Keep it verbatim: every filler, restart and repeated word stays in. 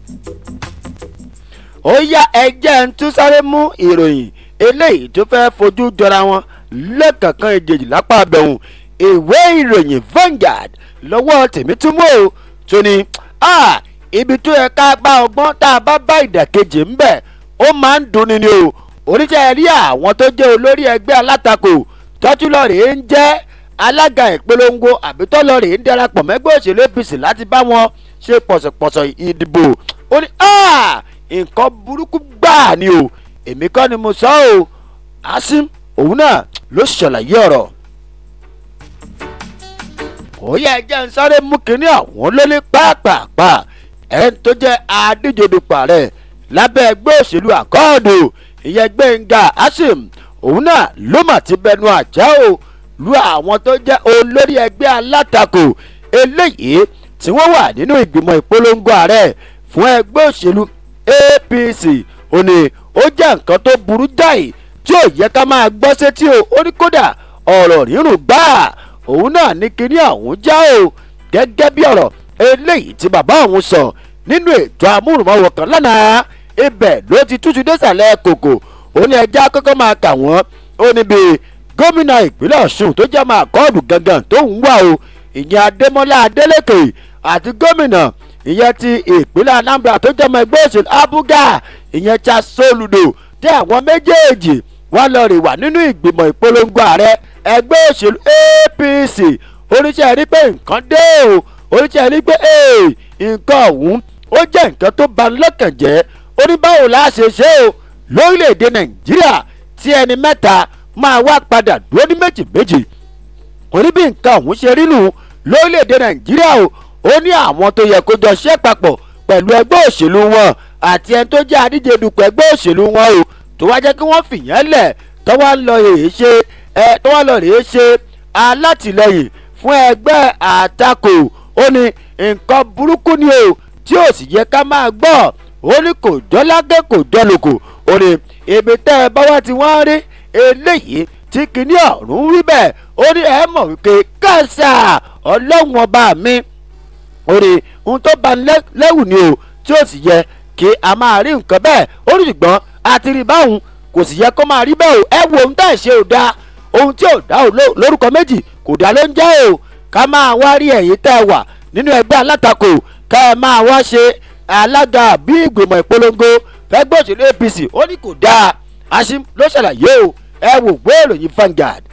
ó yá ẹjẹ́ ń tún sáré mú ìròyìn eléyìí tó fẹ́ fojú jọra wọn lẹ́kànkan èjèèjì lápá abẹ́hùn ìwé ìròyìn Vanguard lọ́wọ́ Tèmítúmọ̀ tó ní ibi tó yẹ ká bá ọgbọ́n tá a bá bá ìdàkejì ń bẹ̀ ó máa ń dunni ni o oníṣẹ́ rí àwọn tó jẹ́ olórí ẹgbẹ́ alátakò tọ́jú lọ́ọ̀rẹ́ ń jẹ́ alága ìpolongo àbí tọ́lọ́ọ̀rẹ́ ń darapọ̀ mẹ́gbẹ́ òṣèlú A P C láti bá wọn ṣe pọ̀sọ̀pọ̀sọ̀ ìdìbò ó ní nǹkan burúkú gbáà ni o èmi kọ́ ni mo sọ o Asim òun náà ló ṣàlàyé ọ̀rọ̀. ó yẹ ẹjẹ́ ń sáré mú kínní àwọn lólé pàápàá ẹni tó jẹ́ adíjedupò rẹ̀ lábẹ́ ẹgbẹ́ òṣèlú àkọọ́dù ìyẹn Gbẹ́ngà Asim òun náà ló mà ti bẹnu àjẹ́ o lu àwọn tó jẹ́ olórí ẹgbẹ́ alátakò eléyìí tí wọ́n wà nínú ìgbìmọ̀ ìpolongo ààrẹ fún ẹgbẹ́ òṣèlú A P C ó ní ó jẹ́ nǹkan tó burú jáì tí ò yẹ ká máa gbọ́ sétí o ó ní kódà ọ̀rọ̀ rírùn gbáà òun náà ní kíní àwọn já o gẹ́gẹ́ bí ọ̀rọ̀ eléyìí tí bàbá òun sọ nínú ètò amúrùnmáwò kan lánàá ibẹ̀ ló ti tútù désàlẹ̀ kòkò ó ní ẹja kọ́kọ́ máa kà wọ́n ó ní bí gómìnà ìpínlẹ̀ Ọ̀ṣun tó jẹ́ máa kọ́ọ̀dù gangan tó ń wà o ìyẹn Adémọ́lá Adélékè àti gómìnà ìyẹn ti ìpínlẹ̀ Anambra tó jẹ́ ọmọ ẹgbẹ́ òṣèlú Abuga ìyẹn Charles Soludo tí àwọn méjèèjì wọ́n lọ rè wà nínú ìgbìmọ̀ ìpolongo ààrẹ ẹgbẹ́ òṣèlú A P C oníṣẹ́ rí pé nǹkan dé o oníṣẹ́ rí pé nǹkan ọ̀hún ó jẹ́ nǹkan tó bani lọ́kàn jẹ́ ó ní báwo la ṣe ṣe o lórílẹ̀‐èdè Nàìjíríà tí ẹni mẹ́ta máa wá padà dúró ní méjì méjì ó ní bí nǹkan ọ̀hún ṣe rí nù lórílẹ̀‐èdè Nàìjíríà o ó ní àwọn tó yẹ kó jọ ṣe papọ̀ pẹ̀lú ẹgbẹ́ òṣèlú wọn àti ẹni tó jẹ́ adíje dupò ẹgbẹ́ òṣèlú wọn o tó wá jẹ́ kí wọ́n fìyẹn lẹ̀ tó wá ń lọ rèé ṣe ẹ tó wá lọ rèé ṣe alátìlẹyìn fún ẹgbẹ́ àtakò ó ní nǹkan burúkú ni o tí ò sì yẹ ká máa gbọ́ ó ní kò jọ́lágẹ́ kò jọ́lòkò ó ní ibi tẹ́ ẹ bá wá ti wọ́n rí eléyìí tí kìíní ọ̀run rí bẹ́ẹ̀ ó ní ẹ mọ̀ wípé káàsà ọlọ́run ọba mi ó ní ohun tó bá lẹ́wù ni o tí ò sì yẹ kí a máa rí nǹkan bẹ́ẹ̀ ó ní ṣùgbọ́n àti rí báwọn kò sì yẹ kó máa rí bẹ́ẹ̀ o ẹ wo ohun tá ẹ̀ ṣe ò dáa ohun tí ò dá o lórúkọ méjì kò dá ló ń jẹ́ o ká máa wá rí ẹ̀yin tẹ́ ẹ wà nínú ẹgbẹ́ alátakò ká ẹ máa wá ṣe alága bí ìgbìmọ̀ ìpolongo fẹ́gbẹ́ òṣèlú A P C ó ní kò dáa Asim ló ṣàlàyé o ẹ wò gbé ìròyìn Vanguard.